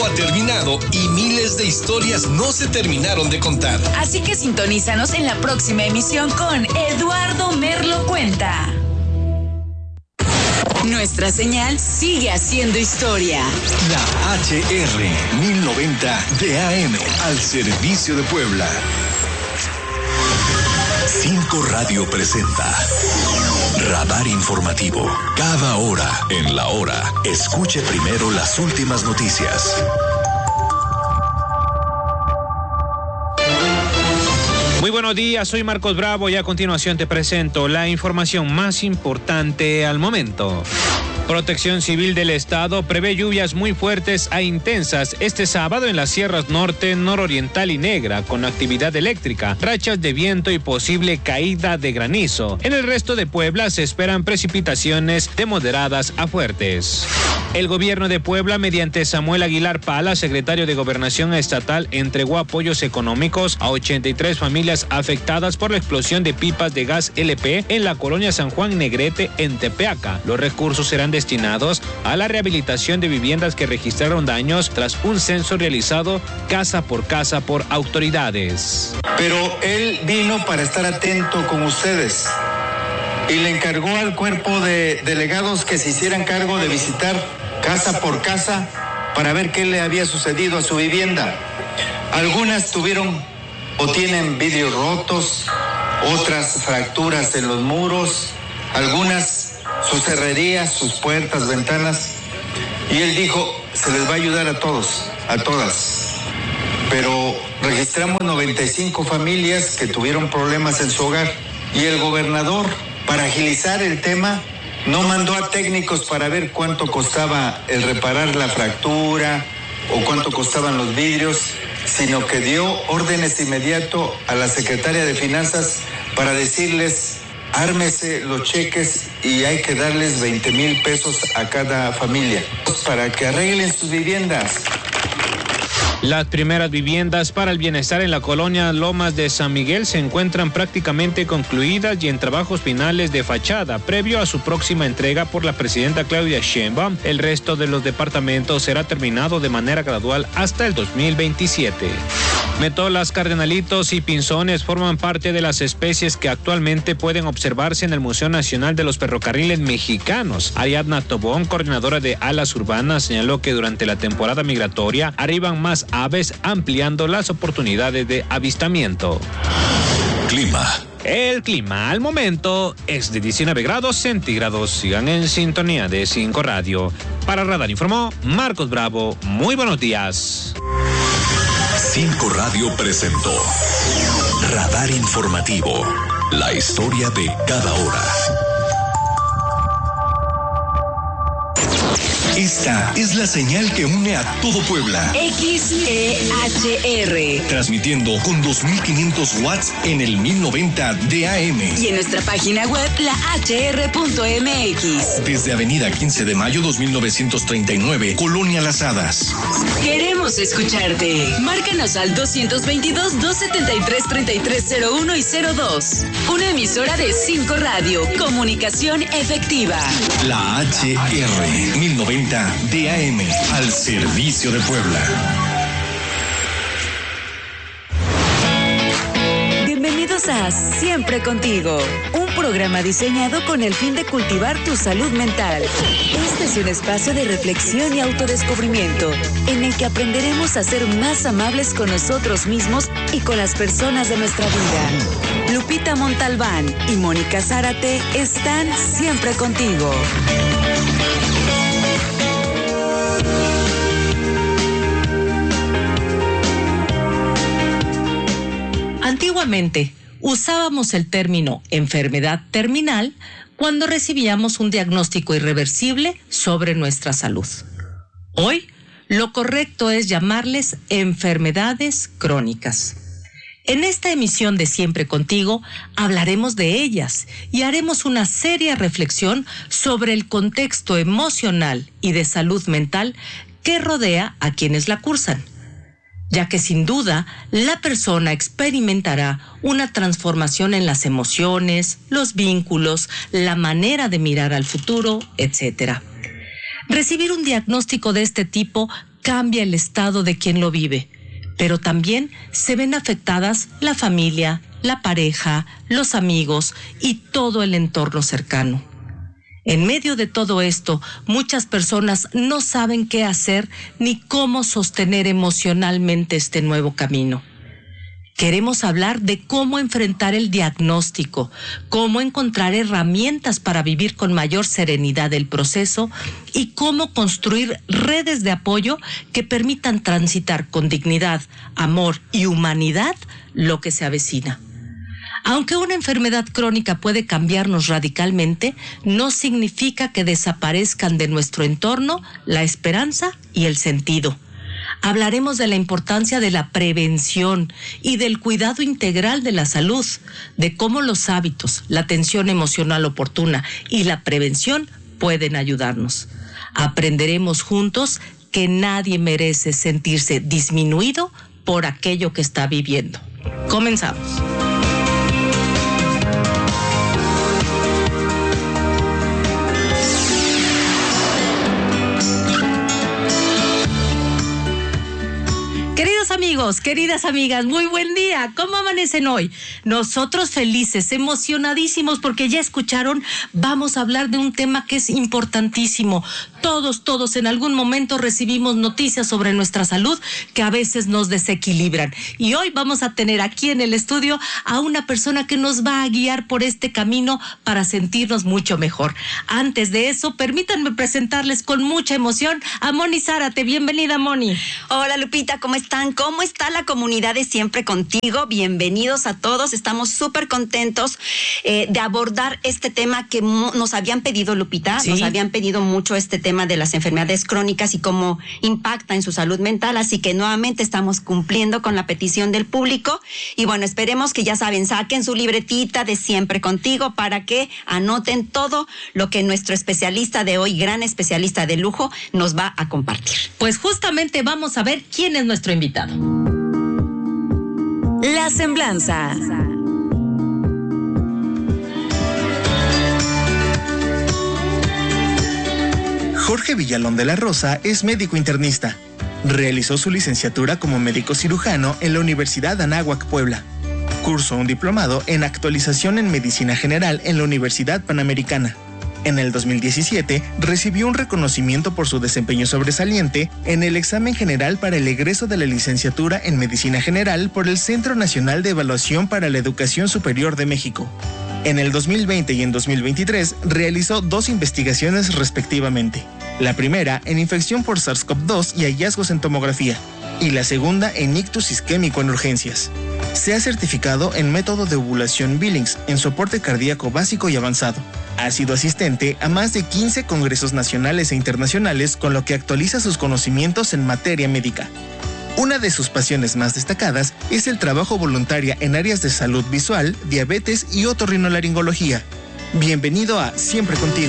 ha terminado y miles de historias no se terminaron de contar. Así que sintonízanos en la próxima emisión con Eduardo Merlo Cuenta. Nuestra señal sigue haciendo historia. La HR 1090 de AM al servicio de Puebla. 5 Radio presenta Radar Informativo. Cada hora en la hora, escuche primero las últimas noticias. Muy buenos días, soy Marcos Bravo y a continuación te presento la información más importante al momento. Protección Civil del Estado prevé lluvias muy fuertes a intensas este sábado en las sierras norte, nororiental y negra, con actividad eléctrica, rachas de viento y posible caída de granizo. En el resto de Puebla se esperan precipitaciones de moderadas a fuertes. El gobierno de Puebla, mediante Samuel Aguilar Pala, secretario de Gobernación Estatal, entregó apoyos económicos a 83 familias afectadas por la explosión de pipas de gas LP en la colonia San Juan Negrete, en Tepeaca. Los recursos serán destinados a la rehabilitación de viviendas que registraron daños tras un censo realizado casa por autoridades. Pero él vino para estar atento con ustedes y le encargó al cuerpo de delegados que se hicieran cargo de visitar casa por casa para ver qué le había sucedido a su vivienda. Algunas tuvieron o tienen vidrios rotos, otras fracturas en los muros, algunas sus herrerías, sus puertas, ventanas. Y él dijo, se les va a ayudar a todos, a todas. Pero registramos 95 familias que tuvieron problemas en su hogar. Y el gobernador, para agilizar el tema, no mandó a técnicos para ver cuánto costaba el reparar la fractura o cuánto costaban los vidrios, sino que dio órdenes inmediato a la secretaria de Finanzas para decirles, ármese los cheques y hay que darles 20,000 pesos a cada familia para que arreglen sus viviendas. Las primeras viviendas para el bienestar en la colonia Lomas de San Miguel se encuentran prácticamente concluidas y en trabajos finales de fachada, previo a su próxima entrega por la presidenta Claudia Sheinbaum. El resto de los departamentos será terminado de manera gradual hasta el 2027. Metolas, cardenalitos y pinzones forman parte de las especies que actualmente pueden observarse en el Museo Nacional de los Ferrocarriles Mexicanos. Ariadna Tobón, coordinadora de Alas Urbanas, señaló que durante la temporada migratoria arriban más aves, ampliando las oportunidades de avistamiento. Clima. El clima al momento es de 19 grados centígrados. Sigan en sintonía de 5 Radio. Para Radar informó Marcos Bravo. Muy buenos días. 5 Radio presentó Radar Informativo. La historia de cada hora. Esta es la señal que une a todo Puebla. XEHR. Transmitiendo con 2,500 watts en el 1090 de AM. Y en nuestra página web, lahr.mx. Desde Avenida 15 de Mayo 2939, Colonia Las Hadas. Queremos escucharte. Márcanos al 222-273-3301 y 02. Una emisora de 5 Radio. Comunicación efectiva. La HR 1090 DAM al servicio de Puebla. Bienvenidos a Siempre Contigo, un programa diseñado con el fin de cultivar tu salud mental. Este es un espacio de reflexión y autodescubrimiento, en el que aprenderemos a ser más amables con nosotros mismos y con las personas de nuestra vida. Lupita Montalbán y Mónica Zárate están siempre contigo. Antiguamente, usábamos el término enfermedad terminal cuando recibíamos un diagnóstico irreversible sobre nuestra salud. Hoy, lo correcto es llamarles enfermedades crónicas. En esta emisión de Siempre Contigo hablaremos de ellas y haremos una seria reflexión sobre el contexto emocional y de salud mental que rodea a quienes la cursan, ya que sin duda la persona experimentará una transformación en las emociones, los vínculos, la manera de mirar al futuro, etc. Recibir un diagnóstico de este tipo cambia el estado de quien lo vive, pero también se ven afectadas la familia, la pareja, los amigos y todo el entorno cercano. En medio de todo esto, muchas personas no saben qué hacer ni cómo sostener emocionalmente este nuevo camino. Queremos hablar de cómo enfrentar el diagnóstico, cómo encontrar herramientas para vivir con mayor serenidad el proceso y cómo construir redes de apoyo que permitan transitar con dignidad, amor y humanidad lo que se avecina. Aunque una enfermedad crónica puede cambiarnos radicalmente, no significa que desaparezcan de nuestro entorno la esperanza y el sentido. Hablaremos de la importancia de la prevención y del cuidado integral de la salud, de cómo los hábitos, la atención emocional oportuna y la prevención pueden ayudarnos. Aprenderemos juntos que nadie merece sentirse disminuido por aquello que está viviendo. Comenzamos. Queridos amigos, queridas amigas, muy buen día. ¿Cómo amanecen hoy? Nosotros felices, emocionadísimos porque ya escucharon, vamos a hablar de un tema que es importantísimo. Todos en algún momento recibimos noticias sobre nuestra salud que a veces nos desequilibran. Y hoy vamos a tener aquí en el estudio a una persona que nos va a guiar por este camino para sentirnos mucho mejor. Antes de eso, permítanme presentarles con mucha emoción a Moni Zárate. Bienvenida, Moni. Hola, Lupita, ¿cómo están? ¿Cómo está la comunidad de Siempre Contigo? Bienvenidos a todos. Estamos súper contentos de abordar este tema que nos habían pedido, Lupita. Sí. Nos habían pedido mucho este tema de las enfermedades crónicas y cómo impacta en su salud mental. Así que nuevamente estamos cumpliendo con la petición del público. Y bueno, esperemos que ya saben, saquen su libretita de Siempre Contigo para que anoten todo lo que nuestro especialista de hoy, gran especialista de lujo, nos va a compartir. Pues justamente vamos a ver quién es nuestro invitado. La semblanza. Jorge Villalón de la Rosa es médico internista. Realizó su licenciatura como médico cirujano en la Universidad Anáhuac, Puebla. Cursó un diplomado en actualización en medicina general en la Universidad Panamericana. En el 2017, recibió un reconocimiento por su desempeño sobresaliente en el examen general para el egreso de la licenciatura en Medicina General por el Centro Nacional de Evaluación para la Educación Superior de México. En el 2020 y en 2023, realizó 2 investigaciones respectivamente. La primera en infección por SARS-CoV-2 y hallazgos en tomografía, y la segunda en ictus isquémico en urgencias. Se ha certificado en método de ovulación Billings en soporte cardíaco básico y avanzado. Ha sido asistente a más de 15 congresos nacionales e internacionales, con lo que actualiza sus conocimientos en materia médica. Una de sus pasiones más destacadas es el trabajo voluntario en áreas de salud visual, diabetes y otorrinolaringología. Bienvenido a Siempre Contigo.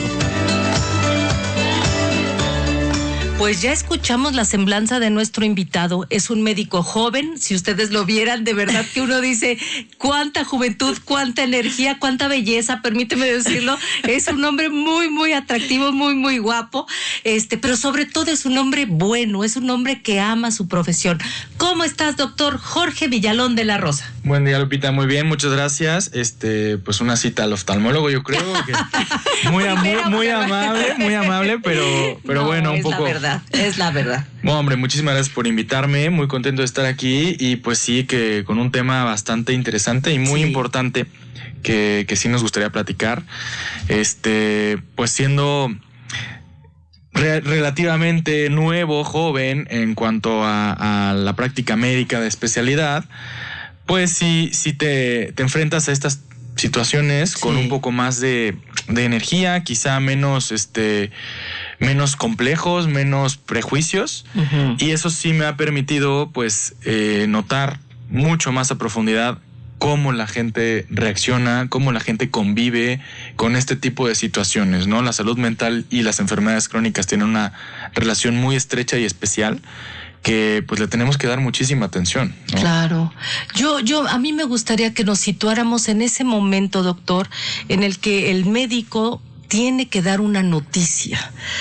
Pues ya escuchamos la semblanza de nuestro invitado. Es un médico joven. Si ustedes lo vieran, de verdad que uno dice cuánta juventud, cuánta energía, cuánta belleza, permíteme decirlo. Es un hombre muy, muy atractivo, muy, muy guapo. Pero sobre todo es un hombre bueno, es un hombre que ama su profesión. ¿Cómo estás, doctor Jorge Villalón de la Rosa? Buen día, Lupita, muy bien, muchas gracias. Pues una cita al oftalmólogo, yo creo que muy amable, pero no, bueno, un poco. Es la verdad. Bueno, hombre, muchísimas gracias por invitarme, muy contento de estar aquí y pues sí, que con un tema bastante interesante y muy importante que sí nos gustaría platicar. Pues siendo relativamente nuevo, joven en cuanto a la práctica médica de especialidad, pues sí te enfrentas a estas situaciones con un poco más de energía, quizá menos menos complejos, menos prejuicios, y eso sí me ha permitido pues notar mucho más a profundidad cómo la gente reacciona, cómo la gente convive con este tipo de situaciones, ¿no? La salud mental y las enfermedades crónicas tienen una relación muy estrecha y especial que pues le tenemos que dar muchísima atención, ¿no? Claro. A mí me gustaría que nos situáramos en ese momento, doctor, en el que el médico tiene que dar una noticia.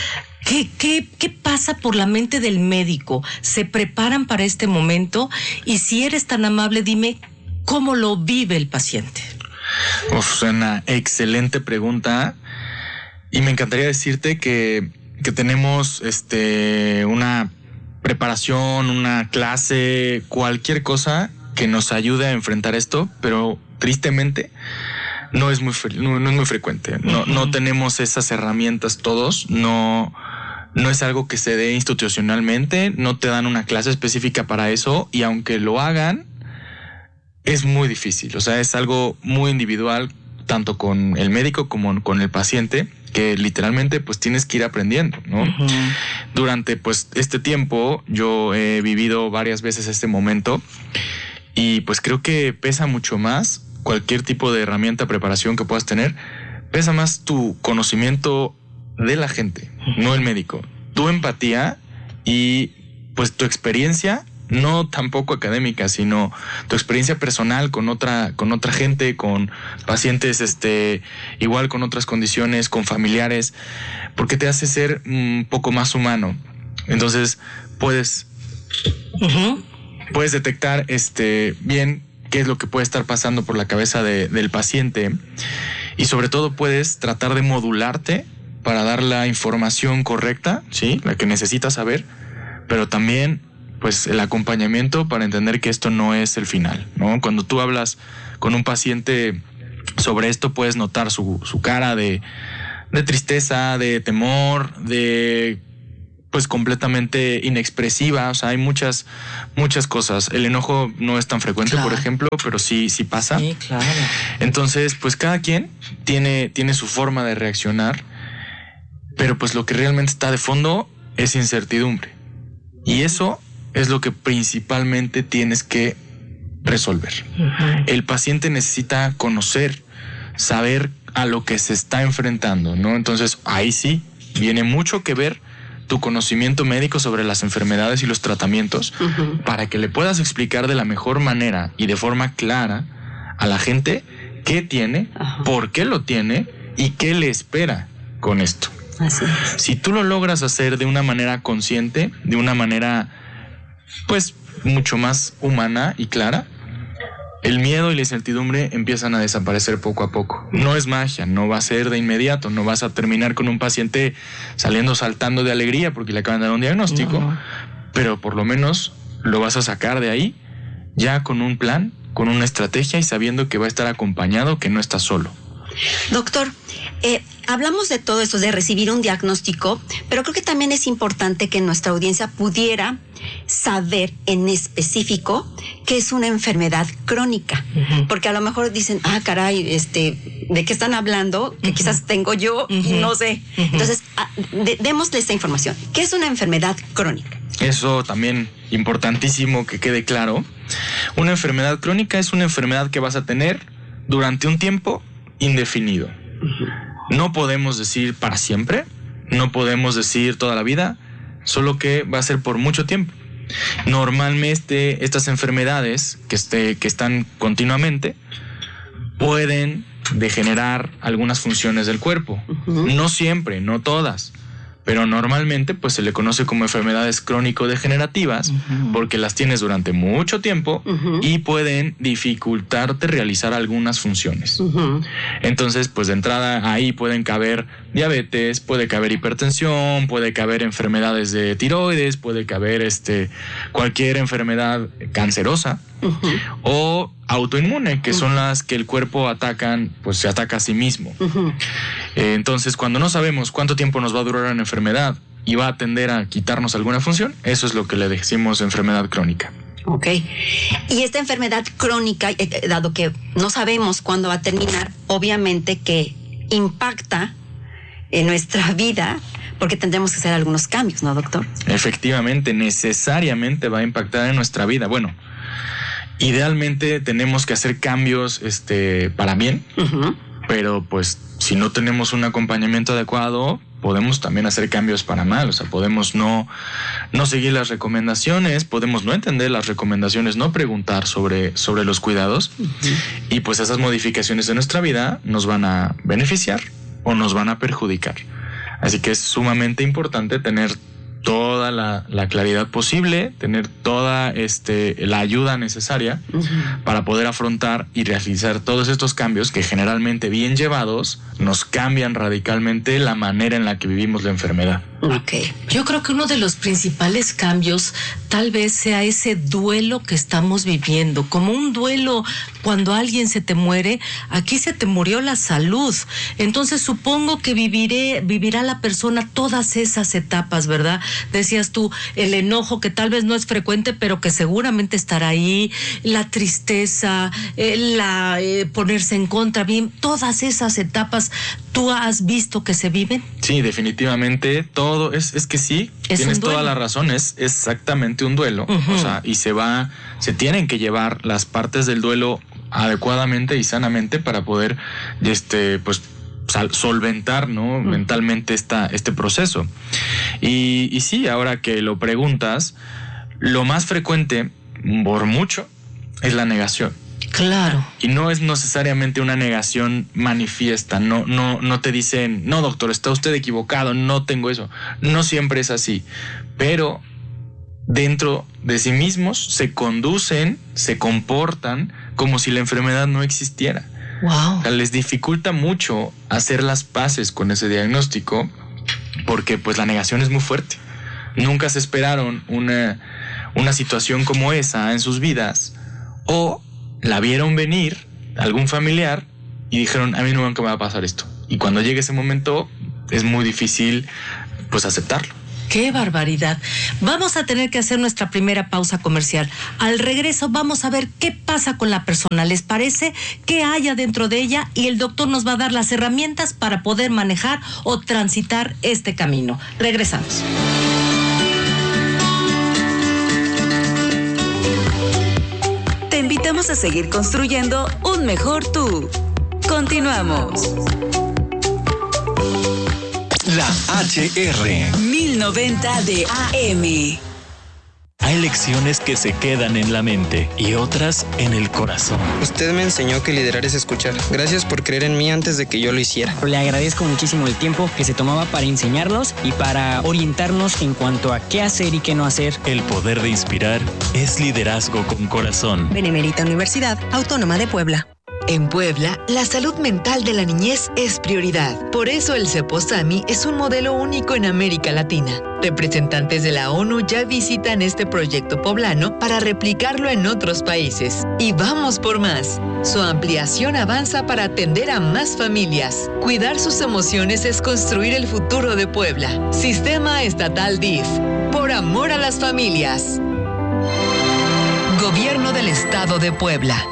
¿Qué pasa por la mente del médico? ¿Se preparan para este momento? Y si eres tan amable, dime cómo lo vive el paciente. Una excelente pregunta. Y me encantaría decirte que tenemos una preparación, una clase, cualquier cosa que nos ayude a enfrentar esto, pero tristemente no es muy frecuente. No tenemos esas herramientas todos, no es algo que se dé institucionalmente, no te dan una clase específica para eso, y aunque lo hagan, es muy difícil. O sea, es algo muy individual, tanto con el médico como con el paciente, que literalmente pues tienes que ir aprendiendo, ¿no? Uh-huh. Durante pues este tiempo yo he vivido varias veces este momento, y pues creo que pesa mucho más cualquier tipo de herramienta, preparación que puedas tener. Pesa más tu conocimiento de la gente, no el médico. Tu empatía y pues tu experiencia, no tampoco académica, sino tu experiencia personal con otra gente, con pacientes, igual con otras condiciones, con familiares, porque te hace ser un poco más humano. Entonces puedes detectar bien qué es lo que puede estar pasando por la cabeza del paciente, y sobre todo puedes tratar de modularte para dar la información correcta, ¿sí? La que necesitas saber, pero también pues el acompañamiento para entender que esto no es el final, ¿no? Cuando tú hablas con un paciente sobre esto, puedes notar su cara de tristeza, de temor, de pues completamente inexpresiva. O sea, hay muchas cosas. El enojo no es tan frecuente, claro, por ejemplo, pero sí pasa. Sí, claro. Entonces, pues cada quien tiene su forma de reaccionar, pero pues lo que realmente está de fondo es incertidumbre. Y eso es lo que principalmente tienes que resolver. Uh-huh. El paciente necesita conocer, saber a lo que se está enfrentando, ¿no? Entonces, ahí sí viene mucho que ver tu conocimiento médico sobre las enfermedades y los tratamientos, uh-huh, para que le puedas explicar de la mejor manera y de forma clara a la gente qué tiene, uh-huh, por qué lo tiene y qué le espera con esto. Así es. Si tú lo logras hacer de una manera consciente, de una manera pues mucho más humana y clara, el miedo y la incertidumbre empiezan a desaparecer poco a poco. No es magia, no va a ser de inmediato, no vas a terminar con un paciente saltando de alegría porque le acaban de dar un diagnóstico, uh-huh, pero por lo menos lo vas a sacar de ahí ya con un plan, con una estrategia, y sabiendo que va a estar acompañado, que no está solo. Doctor, hablamos de todo eso, de recibir un diagnóstico, pero creo que también es importante que nuestra audiencia pudiera saber en específico qué es una enfermedad crónica, uh-huh, porque a lo mejor dicen, caray, ¿de qué están hablando? Que quizás tengo yo, uh-huh, y no sé. Uh-huh. Entonces, démosle esta información. ¿Qué es una enfermedad crónica? Eso también importantísimo que quede claro. Una enfermedad crónica es una enfermedad que vas a tener durante un tiempo indefinido. Uh-huh. No podemos decir para siempre, no podemos decir toda la vida, solo que va a ser por mucho tiempo. Normalmente estas enfermedades que están continuamente pueden degenerar algunas funciones del cuerpo. Uh-huh. No siempre, no todas, pero normalmente pues se le conoce como enfermedades crónico-degenerativas, uh-huh, porque las tienes durante mucho tiempo, uh-huh, y pueden dificultarte realizar algunas funciones. Uh-huh. Entonces, pues de entrada ahí pueden caber diabetes, puede caber hipertensión, puede caber enfermedades de tiroides, puede caber cualquier enfermedad cancerosa, uh-huh, o autoinmune, que, uh-huh, son las que el cuerpo se ataca a sí mismo. Uh-huh. Entonces, cuando no sabemos cuánto tiempo nos va a durar una enfermedad y va a tender a quitarnos alguna función, eso es lo que le decimos enfermedad crónica. Ok. Y esta enfermedad crónica, dado que no sabemos cuándo va a terminar, obviamente que impacta en nuestra vida, porque tendremos que hacer algunos cambios, ¿no, doctor? Efectivamente, necesariamente va a impactar en nuestra vida. Bueno, idealmente tenemos que hacer cambios para bien, uh-huh, pero pues si no tenemos un acompañamiento adecuado, podemos también hacer cambios para mal. O sea, podemos no seguir las recomendaciones, podemos no entender las recomendaciones, no preguntar sobre los cuidados, uh-huh, y pues esas modificaciones de nuestra vida nos van a beneficiar o nos van a perjudicar. Así que es sumamente importante tener toda la claridad posible, tener toda la ayuda necesaria para poder afrontar y realizar todos estos cambios que generalmente bien llevados nos cambian radicalmente la manera en la que vivimos la enfermedad. Okay. Yo creo que uno de los principales cambios tal vez sea ese duelo que estamos viviendo, como un duelo cuando alguien se te muere. Aquí se te murió la salud, entonces supongo que vivirá la persona todas esas etapas, ¿verdad? Decías tú, el enojo que tal vez no es frecuente, pero que seguramente estará ahí, la tristeza, ponerse en contra, bien, todas esas etapas, ¿tú has visto que se viven? Sí, definitivamente, todo, es que sí, tienes toda la razón, es exactamente un duelo, o sea, y se tienen que llevar las partes del duelo adecuadamente y sanamente para poder, pues, solventar, ¿no? Mentalmente este proceso. Y sí, ahora que lo preguntas, lo más frecuente, por mucho, es la negación. Claro. Y no es necesariamente una negación manifiesta, no te dicen, no doctor, está usted equivocado, no tengo eso. No siempre es así, pero dentro de sí mismos se conducen, se comportan como si la enfermedad no existiera. Wow. O sea, les dificulta mucho hacer las paces con ese diagnóstico porque pues la negación es muy fuerte. Nunca se esperaron una situación como esa en sus vidas, o la vieron venir algún familiar y dijeron, a mí nunca me va a pasar esto. Y cuando llegue ese momento es muy difícil pues aceptarlo. ¡Qué barbaridad! Vamos a tener que hacer nuestra primera pausa comercial. Al regreso vamos a ver qué pasa con la persona. ¿Les parece? ¿Qué hay adentro de ella? Y el doctor nos va a dar las herramientas para poder manejar o transitar este camino. Regresamos. Te invitamos a seguir construyendo un mejor tú. Continuamos. La HR 1090 de AM. Hay lecciones que se quedan en la mente y otras en el corazón. Usted me enseñó que liderar es escuchar. Gracias por creer en mí antes de que yo lo hiciera. Le agradezco muchísimo el tiempo que se tomaba para enseñarnos y para orientarnos en cuanto a qué hacer y qué no hacer. El poder de inspirar es liderazgo con corazón. Benemérita Universidad Autónoma de Puebla. En Puebla, la salud mental de la niñez es prioridad. Por eso el Ceposami es un modelo único en América Latina. Representantes de la ONU ya visitan este proyecto poblano para replicarlo en otros países. Y vamos por más. Su ampliación avanza para atender a más familias. Cuidar sus emociones es construir el futuro de Puebla. Sistema Estatal DIF. Por amor a las familias. Gobierno del Estado de Puebla.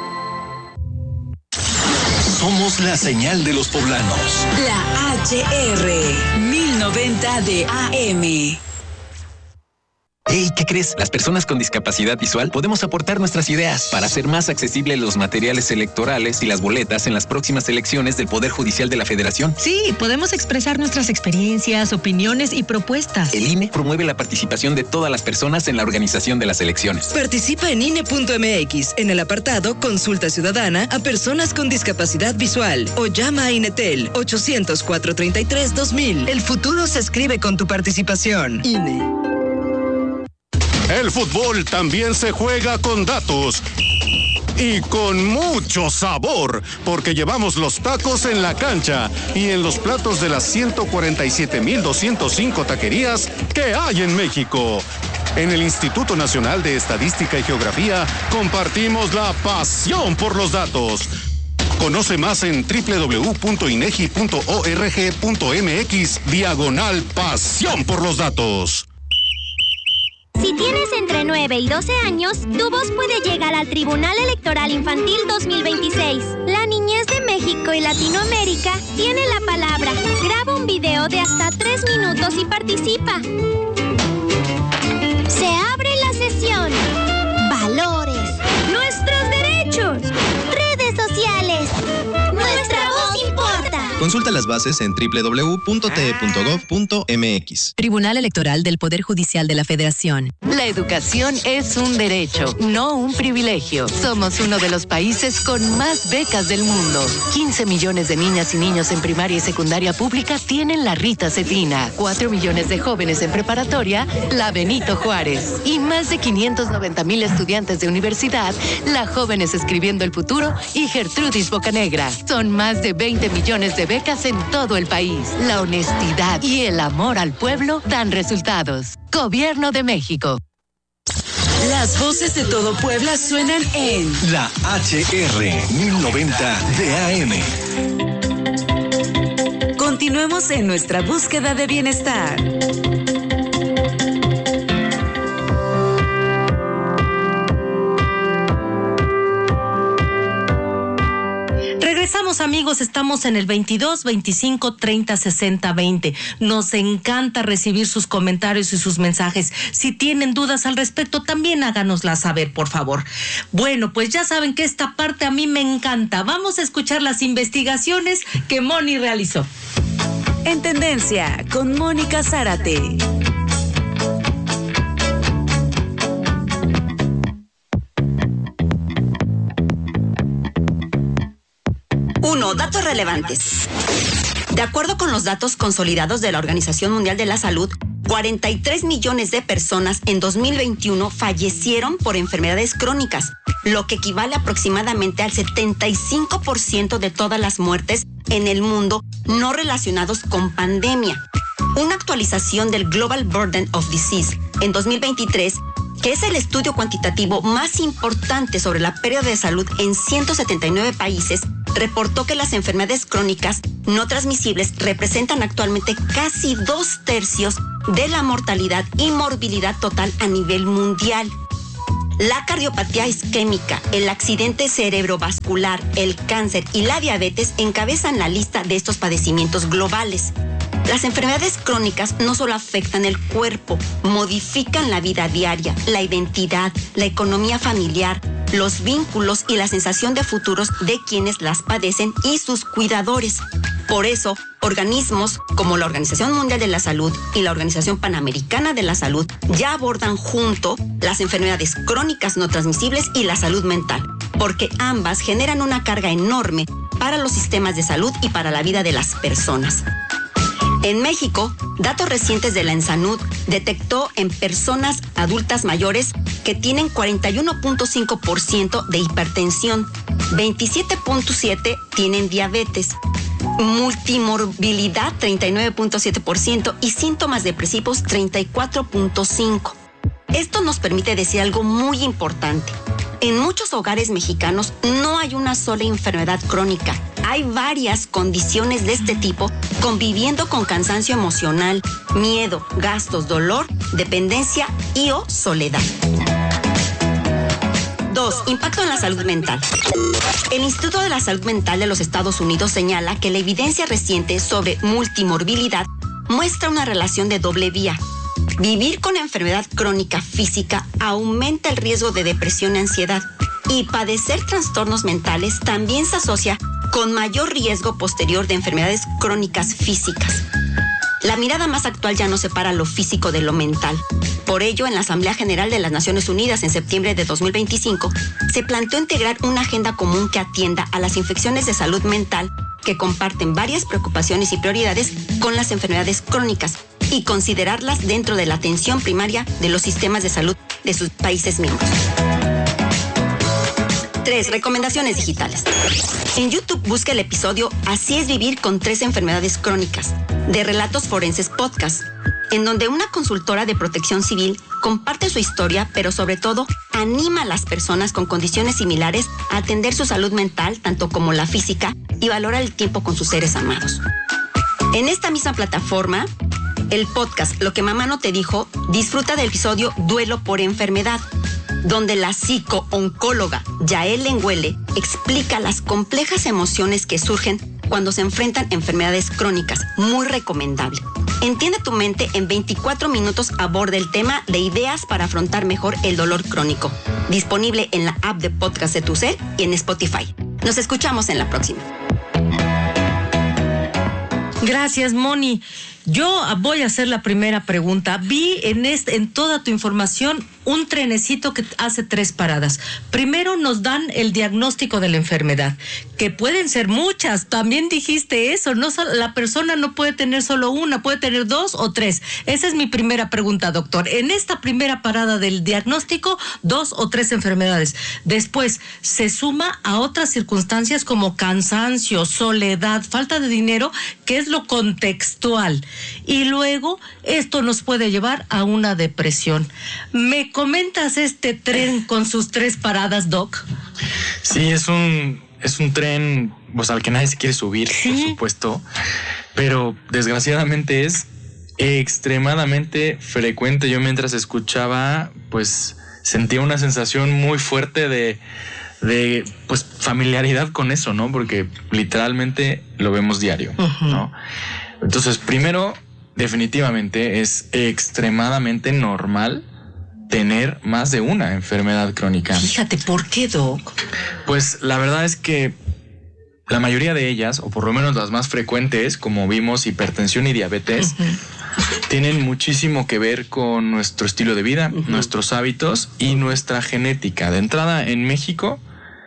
Somos la señal de los poblanos. La HR 1090 de AM. Hey, ¿qué crees? Las personas con discapacidad visual podemos aportar nuestras ideas para hacer más accesibles los materiales electorales y las boletas en las próximas elecciones del Poder Judicial de la Federación. Sí, podemos expresar nuestras experiencias, opiniones y propuestas. El INE promueve la participación de todas las personas en la organización de las elecciones. Participa en INE.mx en el apartado Consulta Ciudadana a personas con discapacidad visual o llama a INETEL 800-433-2000. El futuro se escribe con tu participación. INE. El fútbol también se juega con datos y con mucho sabor, porque llevamos los tacos en la cancha y en los platos de las 147,205 taquerías que hay en México. En el Instituto Nacional de Estadística y Geografía compartimos la pasión por los datos. Conoce más en www.inegi.org.mx/pasión por los datos. Si tienes entre 9 y 12 años, tu voz puede llegar al Tribunal Electoral Infantil 2026. La niñez de México y Latinoamérica tiene la palabra. Graba un video de hasta 3 minutos y participa. Se abre la sesión. Valores. Nuestros derechos. Redes sociales. Nuestra voz importa. Consulta las bases en www.te.gov.mx. Tribunal Electoral del Poder Judicial de la Federación. La educación es un derecho, no un privilegio. Somos uno de los países con más becas del mundo. 15 millones de niñas y niños en primaria y secundaria pública tienen la Rita Cetina. 4 millones de jóvenes en preparatoria, la Benito Juárez. Y más de 590,000 estudiantes de universidad, la Jóvenes Escribiendo el Futuro y Gertrudis Bocanegra. Son más de 20 millones de becas en todo el país. La honestidad y el amor al pueblo dan resultados. Gobierno de México. Las voces de todo Puebla suenan en la HR 1090 de AM. Continuemos en nuestra búsqueda de bienestar. Regresamos, amigos, estamos en el 22 25 30 60 20. Nos encanta recibir sus comentarios y sus mensajes. Si tienen dudas al respecto, también háganoslas saber, por favor. Bueno, pues ya saben que esta parte a mí me encanta. Vamos a escuchar las investigaciones que Moni realizó. En Tendencia, con Mónica Zárate. 1. Datos relevantes. De acuerdo con los datos consolidados de la Organización Mundial de la Salud, 43 millones de personas en 2021 fallecieron por enfermedades crónicas, lo que equivale aproximadamente al 75% de todas las muertes en el mundo no relacionados con pandemia. Una actualización del Global Burden of Disease en 2023, que es el estudio cuantitativo más importante sobre la pérdida de salud en 179 países, reportó que las enfermedades crónicas no transmisibles representan actualmente casi 2/3 de la mortalidad y morbilidad total a nivel mundial. La cardiopatía isquémica, el accidente cerebrovascular, el cáncer y la diabetes encabezan la lista de estos padecimientos globales. Las enfermedades crónicas no solo afectan el cuerpo, modifican la vida diaria, la identidad, la economía familiar, los vínculos y la sensación de futuros de quienes las padecen y sus cuidadores. Por eso, organismos como la Organización Mundial de la Salud y la Organización Panamericana de la Salud ya abordan junto las enfermedades crónicas no transmisibles y la salud mental, porque ambas generan una carga enorme para los sistemas de salud y para la vida de las personas. En México, datos recientes de la ENSANUD detectó en personas adultas mayores que tienen 41.5% de hipertensión, 27.7% tienen diabetes, multimorbilidad 39.7% y síntomas depresivos 34.5%. Esto nos permite decir algo muy importante. En muchos hogares mexicanos no hay una sola enfermedad crónica. Hay varias condiciones de este tipo conviviendo con cansancio emocional, miedo, gastos, dolor, dependencia y o soledad. 2. Impacto en la salud mental. El Instituto de la Salud Mental de los Estados Unidos señala que la evidencia reciente sobre multimorbilidad muestra una relación de doble vía. Vivir con enfermedad crónica física aumenta el riesgo de depresión y ansiedad, y padecer trastornos mentales también se asocia con mayor riesgo posterior de enfermedades crónicas físicas. La mirada más actual ya no separa lo físico de lo mental. Por ello, en la Asamblea General de las Naciones Unidas en septiembre de 2025, se planteó integrar una agenda común que atienda a las infecciones de salud mental que comparten varias preocupaciones y prioridades con las enfermedades crónicas y considerarlas dentro de la atención primaria de los sistemas de salud de sus países miembros. 3. Recomendaciones digitales. En YouTube busca el episodio Así es vivir con 3 enfermedades crónicas, de Relatos Forenses Podcast, en donde una consultora de protección civil comparte su historia, pero sobre todo anima a las personas con condiciones similares a atender su salud mental, tanto como la física, y valorar el tiempo con sus seres amados. En esta misma plataforma, el podcast Lo que mamá no te dijo disfruta del episodio Duelo por enfermedad, donde la psico-oncóloga Yael Lenguele explica las complejas emociones que surgen cuando se enfrentan enfermedades crónicas. Muy recomendable. Entiende tu mente en 24 minutos aborda el tema de ideas para afrontar mejor el dolor crónico. Disponible en la app de podcast de tu cel y en Spotify. Nos escuchamos en la próxima. Gracias, Moni. Yo voy a hacer la primera pregunta. Vi en toda tu información un trenecito que hace 3 paradas. Primero nos dan el diagnóstico de la enfermedad, que pueden ser muchas. También dijiste eso. No, la persona no puede tener solo una, puede tener 2 o 3. Esa es mi primera pregunta, doctor. En esta primera parada del diagnóstico, 2 o 3 enfermedades. Después se suma a otras circunstancias como cansancio, soledad, falta de dinero, que es lo contextual. Y luego esto nos puede llevar a una depresión. ¿Me comentas este tren con sus 3 paradas, Doc? Sí, es un tren, pues, al que nadie se quiere subir, por supuesto, pero desgraciadamente es extremadamente frecuente. Yo mientras escuchaba, pues sentía una sensación muy fuerte de pues familiaridad con eso, ¿no? Porque literalmente lo vemos diario, ¿no? Entonces, primero, definitivamente es extremadamente normal tener más de una enfermedad crónica. Fíjate, ¿por qué, Doc? Pues la verdad es que la mayoría de ellas, o por lo menos las más frecuentes, como vimos, hipertensión y diabetes, tienen muchísimo que ver con nuestro estilo de vida, nuestros hábitos y nuestra genética. De entrada, en México,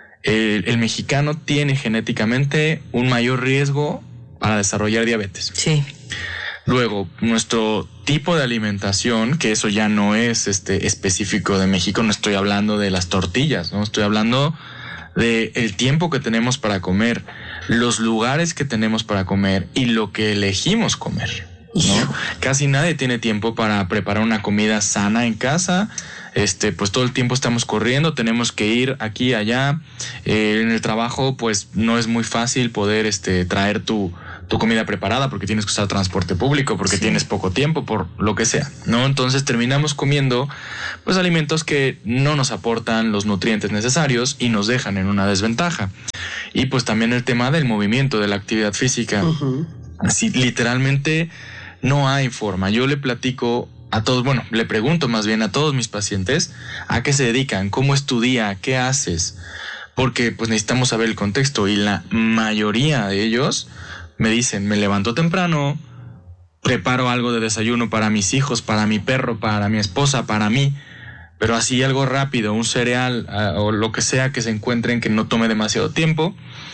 el mexicano tiene genéticamente un mayor riesgo para desarrollar diabetes. Sí. Luego, nuestro tipo de alimentación, que eso ya no es específico de México, no estoy hablando de las tortillas, ¿no? Estoy hablando de el tiempo que tenemos para comer, los lugares que tenemos para comer y lo que elegimos comer, ¿no? Casi nadie tiene tiempo para preparar una comida sana en casa. Pues todo el tiempo estamos corriendo, tenemos que ir aquí, allá. En el trabajo, pues no es muy fácil poder traer tu comida preparada porque tienes que usar transporte público, porque tienes poco tiempo, por lo que sea, ¿no? Entonces terminamos comiendo pues alimentos que no nos aportan los nutrientes necesarios y nos dejan en una desventaja. Y pues también el tema del movimiento, de la actividad física. Así, literalmente no hay forma. Yo le platico a todos, bueno, le pregunto más bien a todos mis pacientes a qué se dedican, cómo es tu día, qué haces, porque pues necesitamos saber el contexto, y la mayoría de ellos me dicen: me levanto temprano, preparo algo de desayuno para mis hijos, para mi perro, para mi esposa, para mí, pero así algo rápido, un cereal o lo que sea que se encuentren que no tome demasiado tiempo.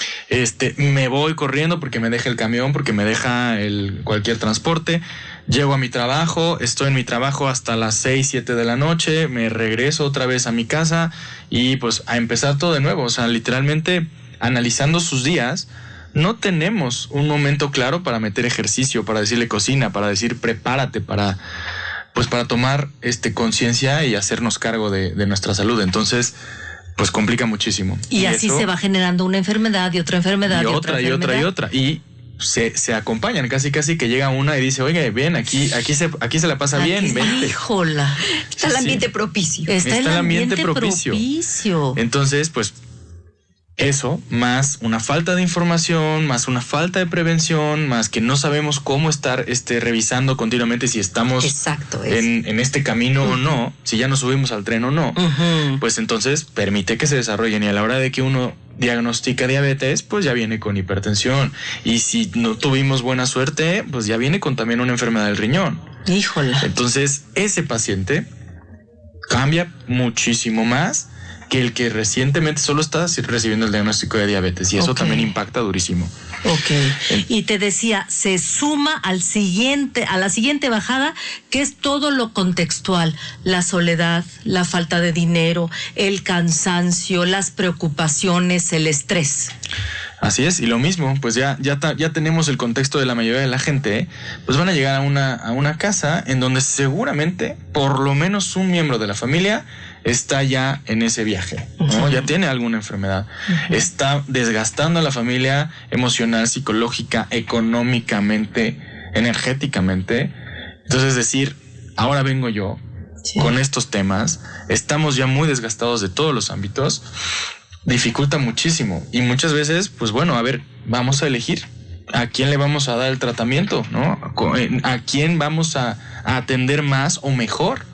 Me voy corriendo porque me deja el camión, porque me deja cualquier transporte. Llego a mi trabajo, estoy en mi trabajo hasta las 6, 7 de la noche, me regreso otra vez a mi casa y pues a empezar todo de nuevo. O sea, literalmente analizando sus días, no tenemos un momento claro para meter ejercicio, para decirle cocina, para decir prepárate, para tomar conciencia y hacernos cargo de nuestra salud. Entonces, pues complica muchísimo. Y así se va generando una enfermedad y otra enfermedad y otra enfermedad. Y otra. Y se acompañan, casi que llega una y dice: oye, ven, aquí se la pasa bien, vente. Híjola. Está el ambiente propicio. Está el ambiente propicio. Entonces, pues eso, más una falta de información, más una falta de prevención, más que no sabemos cómo estar revisando continuamente si estamos en este camino o no, si ya nos subimos al tren o no, pues entonces permite que se desarrollen, y a la hora de que uno diagnostica diabetes, pues ya viene con hipertensión, y si no tuvimos buena suerte, pues ya viene con también una enfermedad del riñón. Híjole. Entonces ese paciente cambia muchísimo más que el que recientemente solo está recibiendo el diagnóstico de diabetes, y eso también impacta durísimo. Y te decía, se suma a la siguiente bajada, que es todo lo contextual: la soledad, la falta de dinero, el cansancio, las preocupaciones, el estrés. Así es, y lo mismo, pues ya tenemos el contexto de la mayoría de la gente, pues van a llegar a una casa en donde seguramente por lo menos un miembro de la familia está ya en ese viaje, ¿no? Ya tiene alguna enfermedad, está desgastando a la familia emocional, psicológica, económicamente, energéticamente. Entonces decir: ahora vengo yo con estos temas, estamos ya muy desgastados de todos los ámbitos, dificulta muchísimo. Y muchas veces, pues bueno, a ver, vamos a elegir a quién le vamos a dar el tratamiento, ¿no? A quién vamos a atender más o mejor,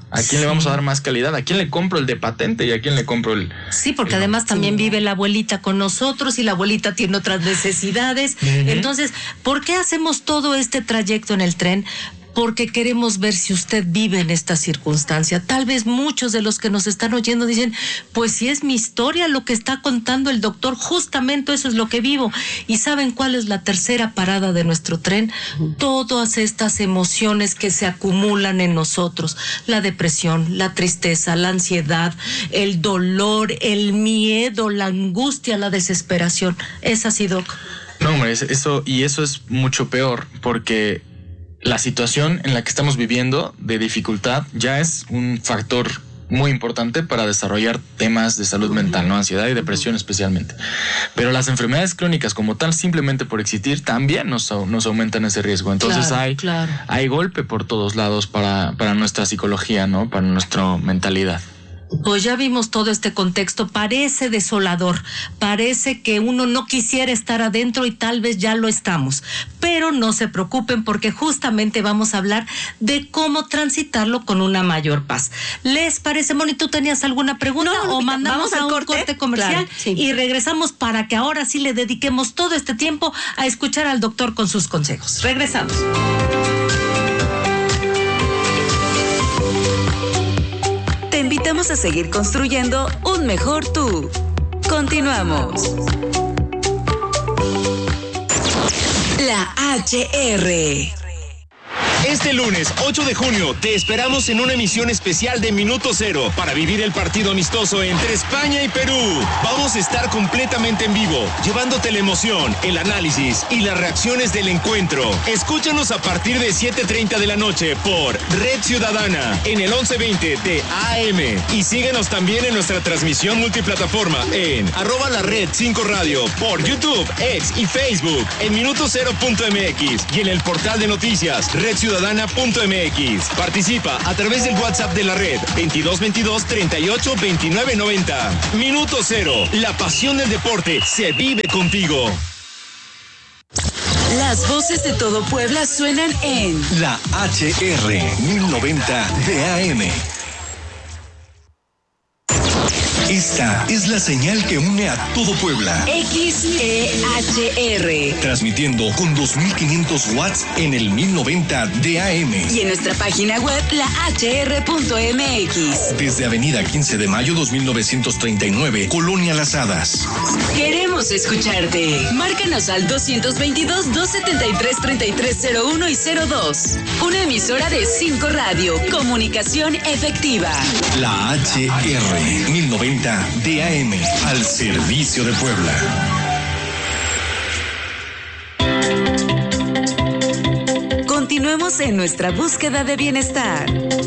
¿A quién le vamos a dar más calidad? ¿A quién le compro el de patente y a quién le compro el... Sí, porque además también vive la abuelita con nosotros y la abuelita tiene otras necesidades. Entonces, ¿por qué hacemos todo este trayecto en el tren? Porque queremos ver si usted vive en esta circunstancia. Tal vez muchos de los que nos están oyendo dicen, pues si es mi historia lo que está contando el doctor, justamente eso es lo que vivo. ¿Y saben cuál es la tercera parada de nuestro tren? Todas estas emociones que se acumulan en nosotros. La depresión, la tristeza, la ansiedad, el dolor, el miedo, la angustia, la desesperación. ¿Es así, Doc? No, hombre, eso es mucho peor, porque la situación en la que estamos viviendo de dificultad ya es un factor muy importante para desarrollar temas de salud mental, ¿no? Ansiedad y depresión especialmente. Pero las enfermedades crónicas como tal, simplemente por existir, también nos aumentan ese riesgo. Entonces hay golpe por todos lados para nuestra psicología, ¿no? Para nuestra mentalidad. Pues ya vimos todo este contexto, parece desolador, parece que uno no quisiera estar adentro y tal vez ya lo estamos, pero no se preocupen porque justamente vamos a hablar de cómo transitarlo con una mayor paz. ¿Les parece, Moni? ¿Tú tenías alguna pregunta? No, o mandamos a un corte comercial y regresamos para que ahora sí le dediquemos todo este tiempo a escuchar al doctor con sus consejos. Regresamos. Te invitamos a seguir construyendo un mejor tú. Continuamos. La HR. Este lunes 8 de junio te esperamos en una emisión especial de Minuto Cero para vivir el partido amistoso entre España y Perú. Vamos a estar completamente en vivo, llevándote la emoción, el análisis y las reacciones del encuentro. Escúchanos a partir de 7:30 de la noche por Red Ciudadana en el 1120 de AM. Y síguenos también en nuestra transmisión multiplataforma en @lared5radio por YouTube, X y Facebook, en minutocero.mx y en el portal de noticias redciudadana.mx. Participa a través del WhatsApp de la red 2222 38 29 90. Minuto Cero, la pasión del deporte se vive contigo. Las voces de todo Puebla suenan en La HR 1090 de AM. Esta es la señal que une a todo Puebla. XEHR. Transmitiendo con 2500 watts en el 1090 de AM. Y en nuestra página web, lahr.mx. Desde Avenida 15 de Mayo 2939, Colonia Las Hadas. Queremos escucharte. Márcanos al 222-273-3301 y 02. Una emisora de 5 Radio. Comunicación efectiva. La HR 1090 DAM, al servicio de Puebla. Continuemos en nuestra búsqueda de bienestar.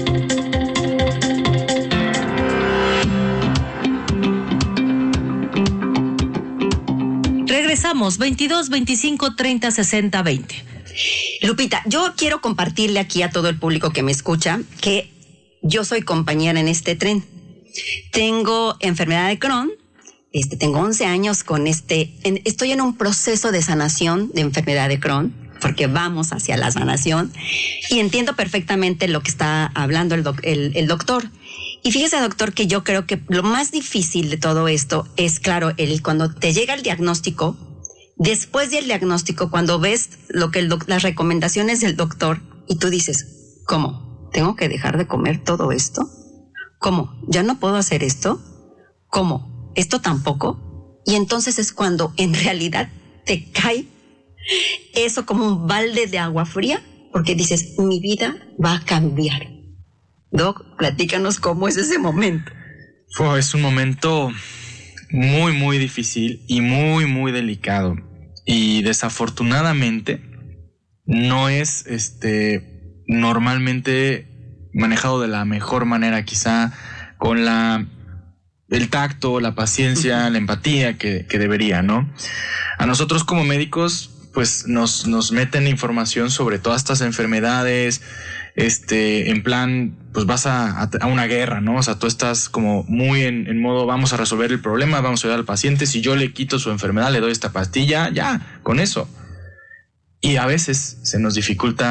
Regresamos, 22 25 30 60 20. Lupita, yo quiero compartirle aquí a todo el público que me escucha que yo soy compañera en este tren. Tengo enfermedad de Crohn, tengo 11 años con estoy en un proceso de sanación de enfermedad de Crohn, porque vamos hacia la sanación, y entiendo perfectamente lo que está hablando el doctor. Y fíjese, doctor, que yo creo que lo más difícil de todo esto es, claro, cuando te llega el diagnóstico, después del diagnóstico, cuando ves las recomendaciones del doctor, y tú dices, ¿cómo? ¿Tengo que dejar de comer todo esto? ¿Cómo? ¿Ya no puedo hacer esto? ¿Cómo? ¿Esto tampoco? Y entonces es cuando en realidad te cae eso como un balde de agua fría, porque dices, mi vida va a cambiar. Doc, platícanos cómo es ese momento. Es un momento muy, muy difícil y muy, muy delicado. Y desafortunadamente no es normalmente manejado de la mejor manera, quizá con el tacto, la paciencia, la empatía que debería, ¿no? A nosotros como médicos, pues nos meten información sobre todas estas enfermedades, en plan, pues vas a una guerra, ¿no? O sea, tú estás como muy en modo, vamos a resolver el problema, vamos a ayudar al paciente, si yo le quito su enfermedad, le doy esta pastilla, ya, con eso. Y a veces se nos dificulta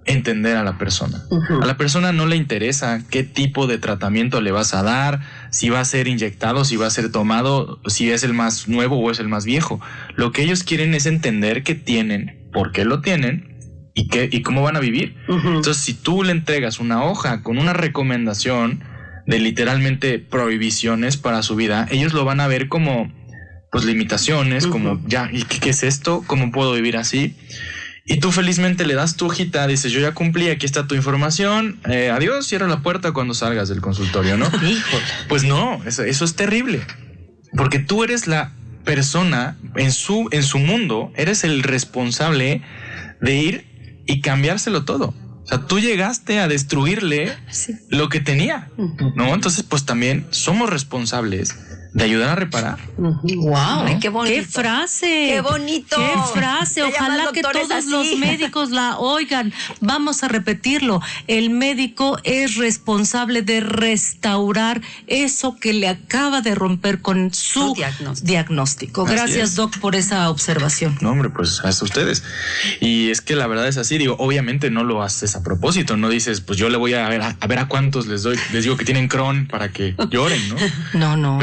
entender a la persona. A la persona no le interesa qué tipo de tratamiento le vas a dar, si va a ser inyectado, si va a ser tomado, si es el más nuevo o es el más viejo. Lo que ellos quieren es entender qué tienen, por qué lo tienen y cómo van a vivir. Entonces, si tú le entregas una hoja con una recomendación de literalmente prohibiciones para su vida, ellos lo van a ver como pues limitaciones, como ya, ¿y qué es esto? ¿Cómo puedo vivir así? Y tú felizmente le das tu hojita, dices, yo ya cumplí, aquí está tu información, adiós, cierra la puerta cuando salgas del consultorio, ¿no? Pues no, eso es terrible, porque tú eres la persona en su mundo, eres el responsable de ir y cambiárselo todo. O sea, tú llegaste a destruirle lo que tenía, ¿no? Entonces, pues también somos responsables de ayudar a reparar. ¡Wow! Ay, qué bonito. ¡Qué frase! ¡Qué bonito! ¡Qué frase! Ojalá que todos los médicos la oigan. Vamos a repetirlo. El médico es responsable de restaurar eso que le acaba de romper con su diagnóstico. Gracias, Doc, por esa observación. No, hombre, pues a ustedes. Y es que la verdad es así. Digo, obviamente no lo haces a propósito. No dices, pues yo le voy a ver a cuántos les digo que tienen Crohn para que lloren, ¿no? No.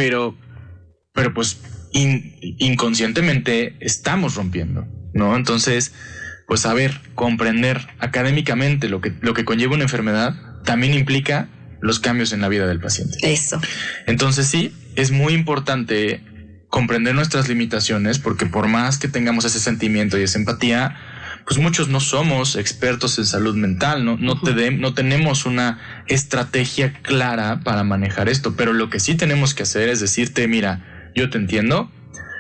Pero pues inconscientemente estamos rompiendo, ¿no? Entonces, pues saber, comprender académicamente lo que conlleva una enfermedad también implica los cambios en la vida del paciente. Eso. Entonces sí, es muy importante comprender nuestras limitaciones, porque por más que tengamos ese sentimiento y esa empatía, pues muchos no somos expertos en salud mental, no tenemos una estrategia clara para manejar esto, pero lo que sí tenemos que hacer es decirte, mira, yo te entiendo,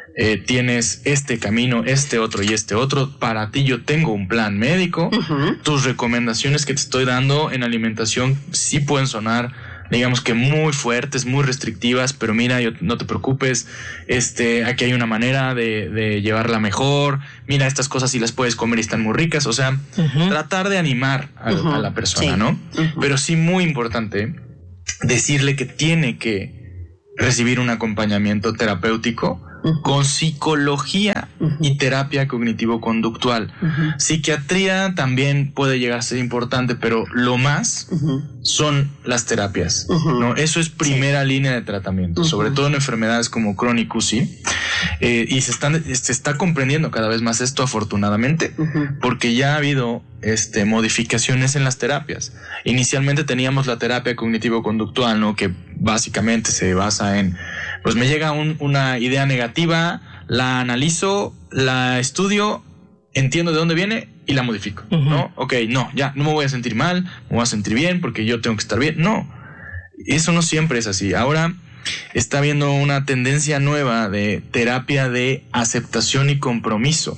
tienes este camino, este otro y este otro, para ti yo tengo un plan médico, tus recomendaciones que te estoy dando en alimentación sí pueden sonar, digamos que muy fuertes, muy restrictivas, pero mira, no te preocupes, aquí hay una manera de llevarla mejor, mira, estas cosas sí las puedes comer y están muy ricas, o sea, tratar de animar a la persona, ¿no? Pero sí muy importante decirle que tiene que recibir un acompañamiento terapéutico con psicología y terapia cognitivo-conductual. Psiquiatría también puede llegar a ser importante, pero lo más son las terapias, ¿no? Eso es primera línea de tratamiento, sobre todo en enfermedades como Crohn y CUSI, y se está comprendiendo cada vez más esto, afortunadamente, porque ya ha habido modificaciones en las terapias. Inicialmente teníamos la terapia cognitivo-conductual, ¿no? Que básicamente se basa en, pues me llega una idea negativa, la analizo, la estudio, entiendo de dónde viene y la modifico, ¿no? Ok, no, ya no me voy a sentir mal, me voy a sentir bien porque yo tengo que estar bien. No, eso no siempre es así. Ahora está habiendo una tendencia nueva de terapia de aceptación y compromiso.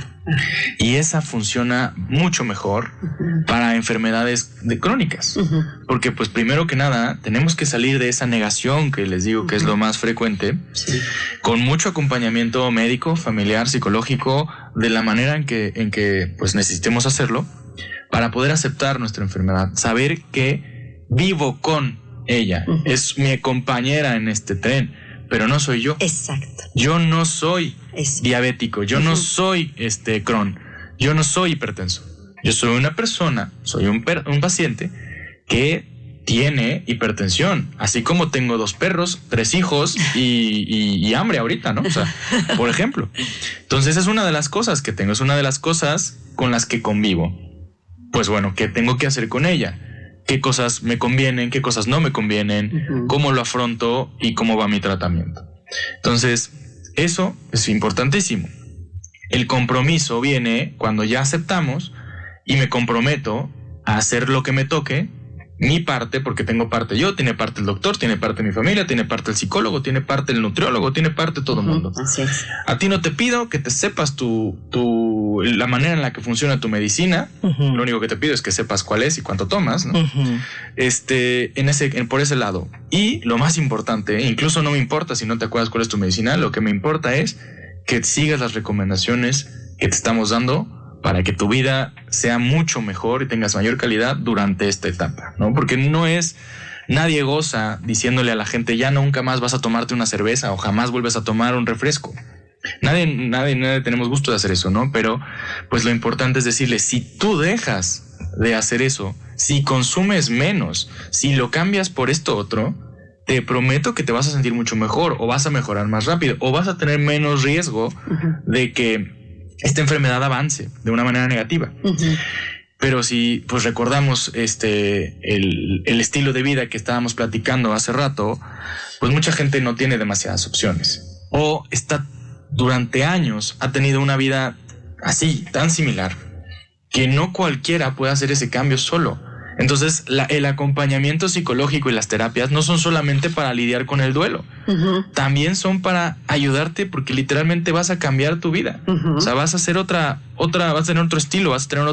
Y esa funciona mucho mejor para enfermedades crónicas, porque pues primero que nada tenemos que salir de esa negación que les digo que es lo más frecuente, con mucho acompañamiento médico, familiar, psicológico, de la manera en que pues necesitemos hacerlo para poder aceptar nuestra enfermedad, saber que vivo con ella, es mi compañera en este tren, pero no soy yo. Exacto. Yo no soy diabético, yo no soy Crohn, yo no soy hipertenso. Yo soy una persona, soy un paciente que tiene hipertensión, así como tengo 2 perros, 3 hijos y hambre ahorita, ¿no? O sea, por ejemplo. Entonces es una de las cosas que tengo, es una de las cosas con las que convivo. Pues bueno, ¿qué tengo que hacer con ella? ¿Qué cosas me convienen? ¿Qué cosas no me convienen? ¿Cómo lo afronto? ¿Y cómo va mi tratamiento? Entonces, eso es importantísimo. El compromiso viene cuando ya aceptamos y me comprometo a hacer lo que me toque, mi parte, porque tengo parte yo, tiene parte el doctor, tiene parte mi familia, tiene parte el psicólogo, tiene parte el nutriólogo, tiene parte todo el mundo. Así es. A ti no te pido que te sepas la manera en la que funciona tu medicina. Lo único que te pido es que sepas cuál es y cuánto tomas, ¿no? Por ese lado. Y lo más importante, incluso no me importa si no te acuerdas cuál es tu medicina, lo que me importa es que sigas las recomendaciones que te estamos dando para que tu vida sea mucho mejor y tengas mayor calidad durante esta etapa, ¿no? Porque nadie goza diciéndole a la gente, ya nunca más vas a tomarte una cerveza o jamás vuelves a tomar un refresco. Nadie tenemos gusto de hacer eso, ¿no? Pero pues lo importante es decirle, si tú dejas de hacer eso. Si consumes menos, si lo cambias por esto otro, te prometo que te vas a sentir mucho mejor, o vas a mejorar más rápido, o vas a tener menos riesgo de que esta enfermedad avance de una manera negativa. Pero si pues recordamos el estilo de vida que estábamos platicando hace rato, pues mucha gente no tiene demasiadas opciones, o está durante años ha tenido una vida así, tan similar, que no cualquiera puede hacer ese cambio solo. Entonces el acompañamiento psicológico y las terapias no son solamente para lidiar con el duelo, también son para ayudarte, porque literalmente vas a cambiar tu vida. O sea, vas a hacer vas a tener otro estilo, vas a tener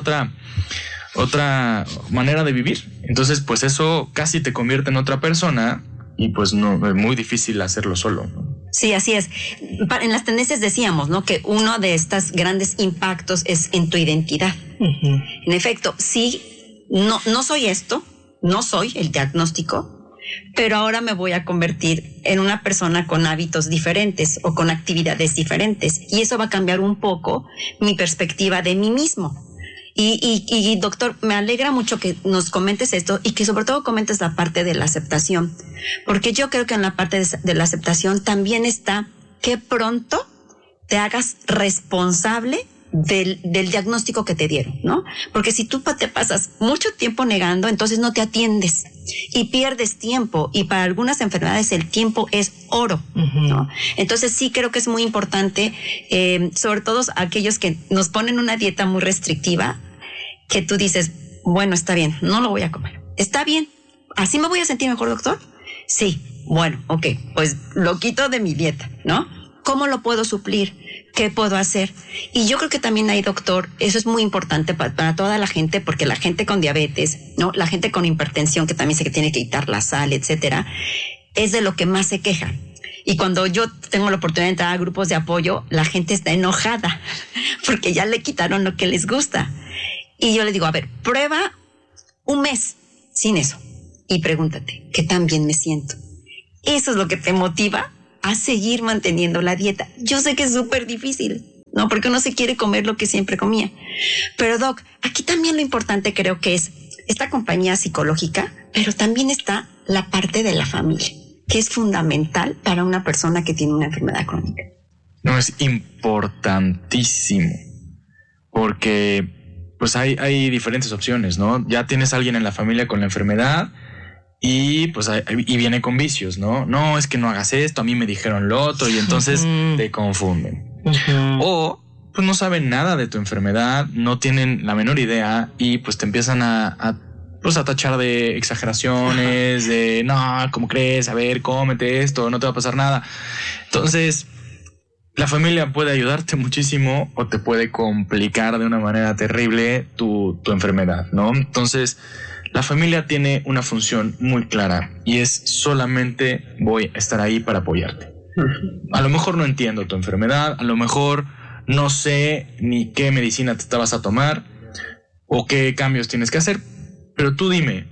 otra manera de vivir. Entonces pues eso casi te convierte en otra persona, y pues no, es muy difícil hacerlo solo, ¿no? Sí, así es. En las tendencias decíamos, ¿no?, que uno de estos grandes impactos es en tu identidad. En efecto, sí. No soy esto, no soy el diagnóstico, pero ahora me voy a convertir en una persona con hábitos diferentes o con actividades diferentes, y eso va a cambiar un poco mi perspectiva de mí mismo. Y doctor, me alegra mucho que nos comentes esto, y que sobre todo comentes la parte de la aceptación, porque yo creo que en la parte de la aceptación también está que pronto te hagas responsable del diagnóstico que te dieron, ¿no? Porque si tú te pasas mucho tiempo negando, entonces no te atiendes y pierdes tiempo, y para algunas enfermedades el tiempo es oro, ¿no? Entonces sí creo que es muy importante, sobre todo aquellos que nos ponen una dieta muy restrictiva, que tú dices, bueno, está bien, no lo voy a comer, está bien, ¿así me voy a sentir mejor, doctor? Sí, bueno, ok, pues lo quito de mi dieta, ¿no? ¿Cómo lo puedo suplir? ¿Qué puedo hacer? Y yo creo que también hay, doctor, eso es muy importante para toda la gente, porque la gente con diabetes, ¿no?, la gente con hipertensión, que también sé que tiene que quitar la sal, etcétera, es de lo que más se queja. Y cuando yo tengo la oportunidad de entrar a grupos de apoyo, la gente está enojada porque ya le quitaron lo que les gusta. Y yo le digo, a ver, prueba un mes sin eso y pregúntate, ¿qué tan bien me siento? Eso es lo que te motiva a seguir manteniendo la dieta. Yo sé que es súper difícil, ¿no?, porque uno se quiere comer lo que siempre comía. Pero doc, aquí también lo importante creo que es esta compañía psicológica, pero también está la parte de la familia, que es fundamental para una persona que tiene una enfermedad crónica. No, es importantísimo, porque pues hay diferentes opciones, ¿no? Ya tienes a alguien en la familia con la enfermedad, y pues y viene con vicios, ¿no? No, es que no hagas esto, a mí me dijeron lo otro, y entonces te confunden. O pues no saben nada de tu enfermedad, no tienen la menor idea, y pues te empiezan a tachar de exageraciones, de no, ¿cómo crees? A ver, cómete esto, no te va a pasar nada. Entonces la familia puede ayudarte muchísimo, o te puede complicar de una manera terrible tu enfermedad, ¿no? Entonces la familia tiene una función muy clara, y es solamente voy a estar ahí para apoyarte. A lo mejor no entiendo tu enfermedad, a lo mejor no sé ni qué medicina te vas a tomar o qué cambios tienes que hacer, pero tú dime,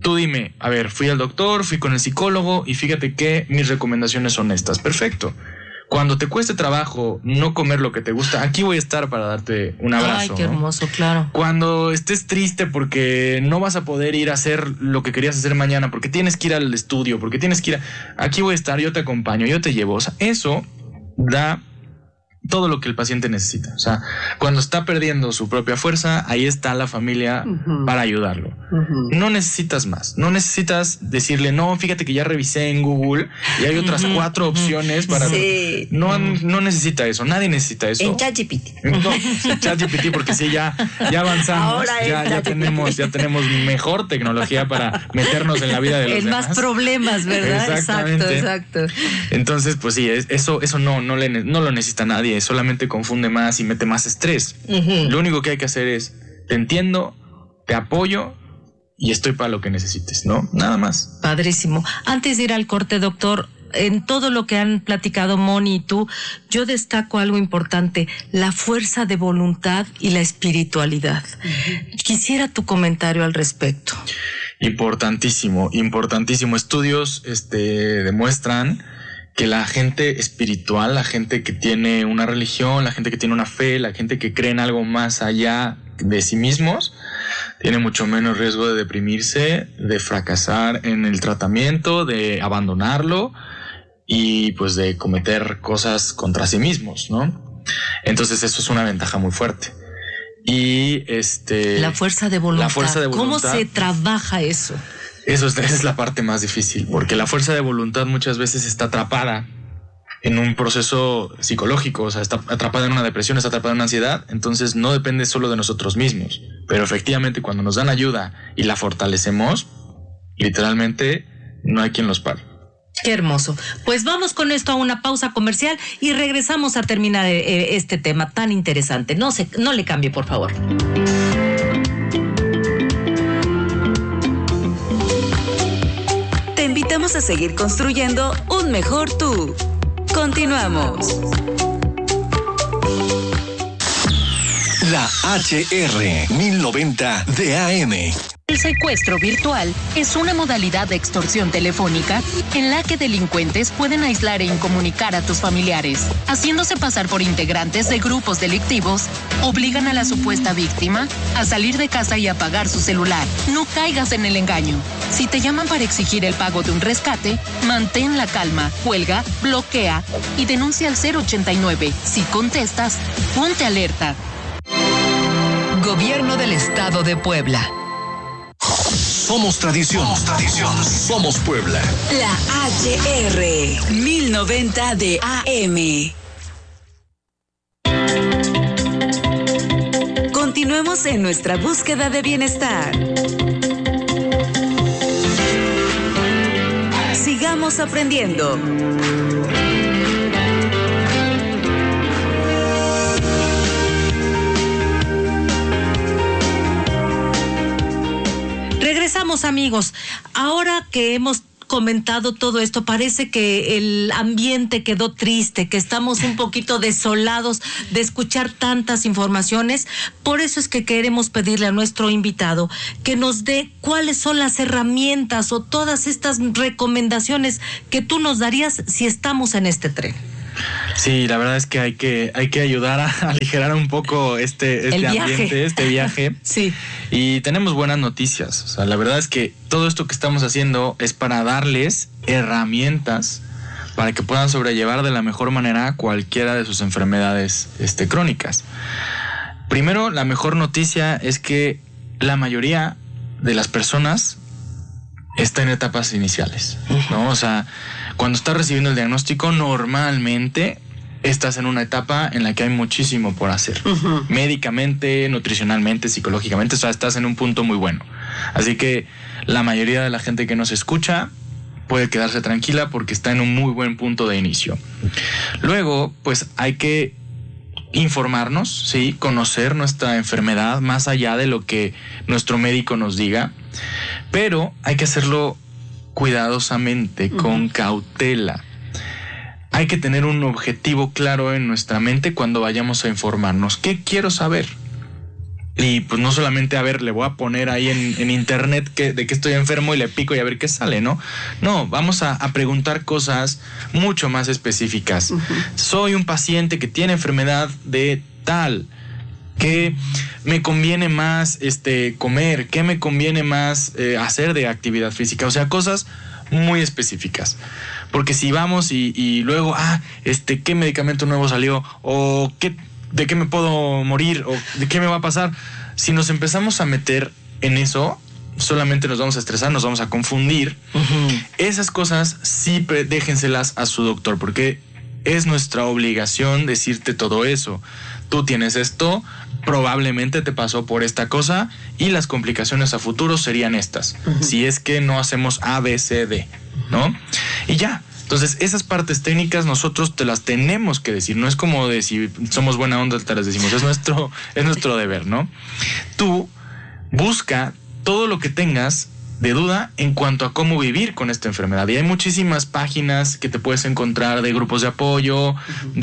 a ver, fui al doctor, fui con el psicólogo, y fíjate que mis recomendaciones son estas. Perfecto. Cuando te cueste trabajo no comer lo que te gusta, aquí voy a estar para darte un abrazo. Ay, qué hermoso, ¿no? Claro. Cuando estés triste porque no vas a poder ir a hacer lo que querías hacer mañana, porque tienes que ir al estudio, porque tienes que ir aquí voy a estar, yo te acompaño, yo te llevo. O sea, eso da todo lo que el paciente necesita. O sea, cuando está perdiendo su propia fuerza, ahí está la familia para ayudarlo. No necesitas más. No necesitas decirle, no, fíjate que ya revisé en Google y hay otras 4 opciones para... Sí. No necesita eso. Nadie necesita eso. En ChatGPT. No, en ChatGPT, porque sí, ya avanzamos. Ya tenemos mejor tecnología para meternos en la vida de los demás. Más problemas, ¿verdad? Exacto. Entonces, pues sí, eso no lo necesita nadie. Solamente confunde más y mete más estrés. Lo único que hay que hacer es, te entiendo, te apoyo y estoy para lo que necesites, ¿no? Nada más. Padrísimo. Antes de ir al corte, doctor, en todo lo que han platicado Moni y tú, yo destaco algo importante, la fuerza de voluntad y la espiritualidad. Quisiera tu comentario al respecto. Importantísimo. Estudios demuestran que la gente espiritual, la gente que tiene una religión, la gente que tiene una fe, la gente que cree en algo más allá de sí mismos, tiene mucho menos riesgo de deprimirse, de fracasar en el tratamiento, de abandonarlo y pues de cometer cosas contra sí mismos, ¿no? Entonces eso es una ventaja muy fuerte. Y la fuerza de voluntad. ¿Cómo se trabaja eso? Esa es la parte más difícil, porque la fuerza de voluntad muchas veces está atrapada en un proceso psicológico, o sea, está atrapada en una depresión, está atrapada en una ansiedad, entonces no depende solo de nosotros mismos. Pero efectivamente, cuando nos dan ayuda y la fortalecemos, literalmente no hay quien los pare. Qué hermoso. Pues vamos con esto a una pausa comercial y regresamos a terminar este tema tan interesante. No le cambie, por favor. Te invitamos a seguir construyendo un mejor tú. Continuamos. La HR 1090 de AM. El secuestro virtual es una modalidad de extorsión telefónica en la que delincuentes pueden aislar e incomunicar a tus familiares, haciéndose pasar por integrantes de grupos delictivos, obligan a la supuesta víctima a salir de casa y apagar su celular. No caigas en el engaño. Si te llaman para exigir el pago de un rescate, mantén la calma, cuelga, bloquea y denuncia al 089. Si contestas, ponte alerta. Gobierno del Estado de Puebla. Somos tradición. Somos Puebla. La HR 1090 de AM. Continuemos en nuestra búsqueda de bienestar. Sigamos aprendiendo. Regresamos, amigos. Ahora que hemos comentado todo esto, parece que el ambiente quedó triste, que estamos un poquito desolados de escuchar tantas informaciones. Por eso es que queremos pedirle a nuestro invitado que nos dé cuáles son las herramientas o todas estas recomendaciones que tú nos darías si estamos en este tren. Sí, la verdad es que hay que ayudar a aligerar un poco este ambiente, este viaje. Sí. Y tenemos buenas noticias. O sea, la verdad es que todo esto que estamos haciendo es para darles herramientas para que puedan sobrellevar de la mejor manera cualquiera de sus enfermedades crónicas. Primero, la mejor noticia es que la mayoría de las personas está en etapas iniciales, ¿no? O sea, cuando estás recibiendo el diagnóstico, normalmente estás en una etapa en la que hay muchísimo por hacer. Médicamente, nutricionalmente, psicológicamente, o sea, estás en un punto muy bueno. Así que la mayoría de la gente que nos escucha puede quedarse tranquila porque está en un muy buen punto de inicio. Luego, pues hay que informarnos, ¿sí? Conocer nuestra enfermedad más allá de lo que nuestro médico nos diga, pero hay que hacerlo cuidadosamente, con cautela. Hay que tener un objetivo claro en nuestra mente cuando vayamos a informarnos. ¿Qué quiero saber? Y pues no solamente, a ver, le voy a poner ahí en internet de que estoy enfermo y le pico y a ver qué sale, ¿no? No, vamos a preguntar cosas mucho más específicas. Soy un paciente que tiene enfermedad de tal. ¿Qué me conviene más comer? ¿Qué me conviene más hacer de actividad física? O sea, cosas muy específicas. Porque si vamos y luego, ¿qué medicamento nuevo salió? O ¿de qué me puedo morir? ¿O de qué me va a pasar? Si nos empezamos a meter en eso, solamente nos vamos a estresar, nos vamos a confundir. Esas cosas sí déjenselas a su doctor, porque es nuestra obligación decirte todo eso. Tú tienes esto, probablemente te pasó por esta cosa y las complicaciones a futuro serían estas. Si es que no hacemos A, B, C, D, ¿no? Y ya. Entonces, esas partes técnicas nosotros te las tenemos que decir. No es como de si somos buena onda te las decimos. Es nuestro deber, ¿no? Tú busca todo lo que tengas de duda en cuanto a cómo vivir con esta enfermedad. Y hay muchísimas páginas que te puedes encontrar de grupos de apoyo,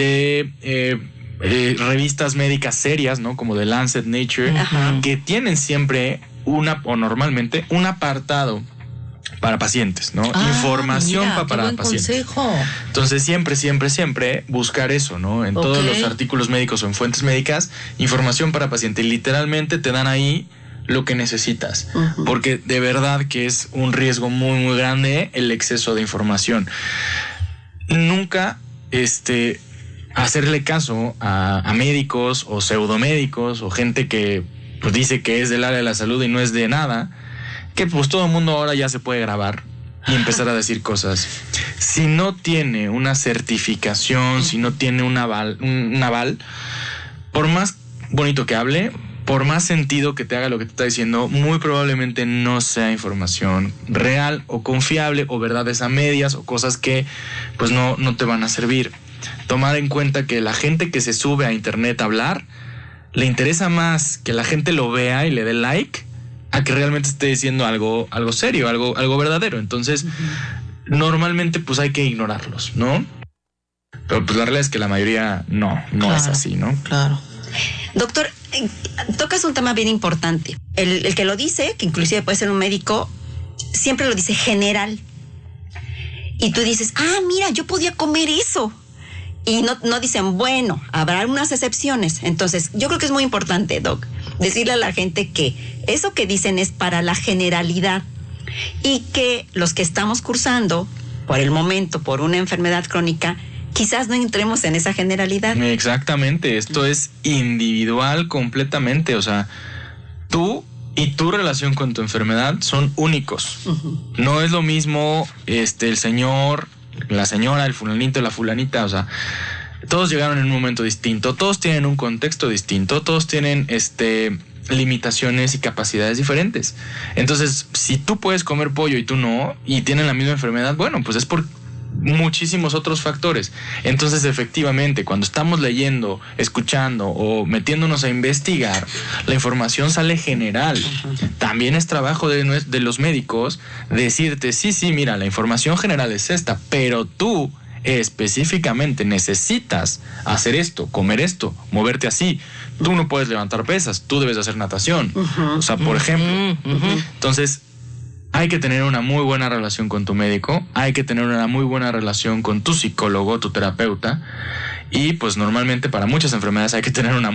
de revistas médicas serias, ¿no? Como The Lancet, Nature, que tienen siempre normalmente un apartado para pacientes, ¿no? Información para pacientes. Consejo. Entonces siempre buscar eso, ¿no? En todos los artículos médicos o en fuentes médicas, información para paciente. Y literalmente te dan ahí lo que necesitas, porque de verdad que es un riesgo muy, muy grande el exceso de información. Nunca hacerle caso a médicos o pseudomédicos o gente que pues dice que es del área de la salud y no es de nada, que pues todo el mundo ahora ya se puede grabar y empezar a decir cosas. Si no tiene una certificación, si no tiene un aval, por más bonito que hable, por más sentido que te haga lo que te está diciendo, muy probablemente no sea información real o confiable o verdades a medias o cosas que pues no te van a servir. Tomar en cuenta que la gente que se sube a internet a hablar, le interesa más que la gente lo vea y le dé like a que realmente esté diciendo algo serio, algo verdadero. Entonces, normalmente pues hay que ignorarlos, ¿no? Pero pues la realidad es que la mayoría no es así, ¿no? Claro. Doctor, tocas un tema bien importante. El que lo dice, que inclusive puede ser un médico, siempre lo dice general. Y tú dices, mira, yo podía comer eso. Y no dicen, bueno, habrá algunas excepciones. Entonces, yo creo que es muy importante, Doc, decirle a la gente que eso que dicen es para la generalidad y que los que estamos cursando por el momento, por una enfermedad crónica, quizás no entremos en esa generalidad. Exactamente, esto es individual completamente, o sea, tú y tu relación con tu enfermedad son únicos. No es lo mismo el señor, la señora, el fulanito, la fulanita, o sea, todos llegaron en un momento distinto, todos tienen un contexto distinto, todos tienen limitaciones y capacidades diferentes. Entonces, si tú puedes comer pollo y tú no, y tienen la misma enfermedad, bueno, pues es por muchísimos otros factores. Entonces, efectivamente, cuando estamos leyendo, escuchando o metiéndonos a investigar, la información sale general. También es trabajo de los médicos decirte, sí, mira, la información general es esta, pero tú específicamente necesitas hacer esto, comer esto, moverte así. Tú no puedes levantar pesas, tú debes hacer natación. O sea, por ejemplo. Entonces, hay que tener una muy buena relación con tu médico, hay que tener una muy buena relación con tu psicólogo, tu terapeuta, y pues normalmente para muchas enfermedades hay que tener una